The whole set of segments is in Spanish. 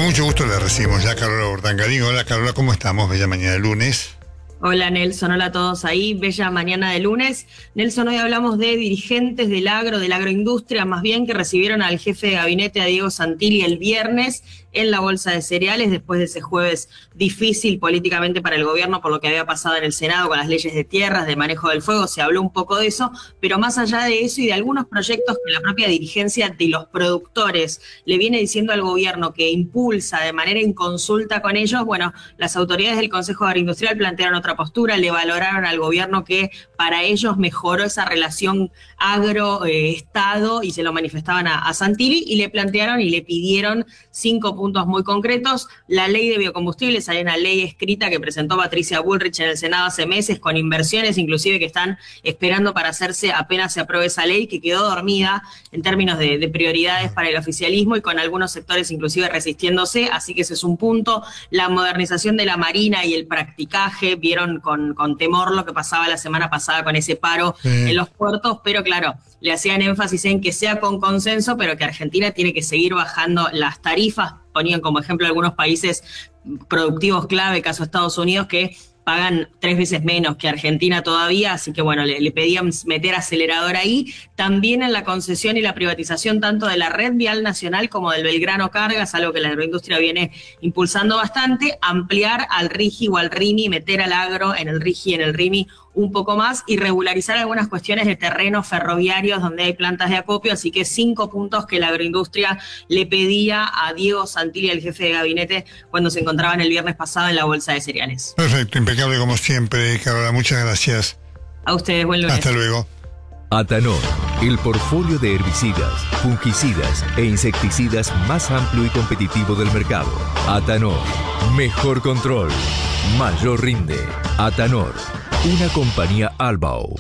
mucho gusto le recibimos ya a Carola Urdangarín. Hola Carola, ¿cómo estamos? Bella mañana de lunes. Hola Nelson, hola a todos ahí, bella mañana de lunes. Nelson, hoy hablamos de dirigentes del agro, de la agroindustria, más bien, que recibieron al jefe de gabinete, a Diego Santilli, el viernes en la Bolsa de Cereales, después de ese jueves difícil políticamente para el gobierno por lo que había pasado en el Senado con las leyes de tierras, de manejo del fuego. Se habló un poco de eso, pero más allá de eso y de algunos proyectos que la propia dirigencia de los productores le viene diciendo al gobierno que impulsa de manera inconsulta con ellos, bueno, las autoridades del Consejo Agroindustrial plantearon otra postura, le valoraron al gobierno que para ellos mejoró esa relación agro-estado y se lo manifestaban a Santilli y le plantearon y le pidieron 5 puntos muy concretos. La ley de biocombustibles, hay una ley escrita que presentó Patricia Bullrich en el Senado hace meses con inversiones inclusive que están esperando para hacerse apenas se apruebe esa ley, que quedó dormida en términos de prioridades para el oficialismo y con algunos sectores inclusive resistiéndose, así que ese es un punto. La modernización de la marina y el practicaje, vieron con temor lo que pasaba la semana pasada con ese paro en los puertos, pero claro, le hacían énfasis en que sea con consenso, pero que Argentina tiene que seguir bajando las tarifas. Ponían como ejemplo algunos países productivos clave, caso Estados Unidos, que pagan 3 veces menos que Argentina todavía, así que bueno, le pedían meter acelerador ahí. También en la concesión y la privatización tanto de la red vial nacional como del Belgrano Cargas, algo que la agroindustria viene impulsando bastante, ampliar al RIGI o al RIMI, meter al agro en el RIGI y en el RIMI un poco más y regularizar algunas cuestiones de terrenos ferroviarios donde hay plantas de acopio, así que 5 puntos que la agroindustria le pedía a Diego Santilli, el jefe de gabinete, cuando se encontraban el viernes pasado en la Bolsa de Cereales. Perfecto, impecable como siempre, Carola, muchas gracias. A ustedes, buen lunes. Hasta luego. Atanor, el portfolio de herbicidas, fungicidas e insecticidas más amplio y competitivo del mercado. Atanor, mejor control, mayor rinde. Atanor, una compañía Albao.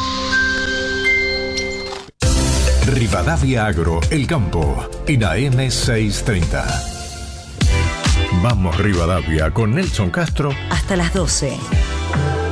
Rivadavia Agro, El Campo, en AM 630. Vamos Rivadavia con Nelson Castro. Hasta las 12.